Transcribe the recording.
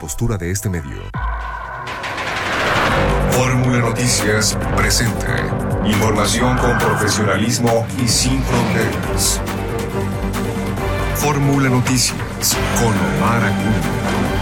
postura de este medio. Fórmula Noticias presenta información con profesionalismo y sin fronteras. Fórmula Noticias con Omar Acuña.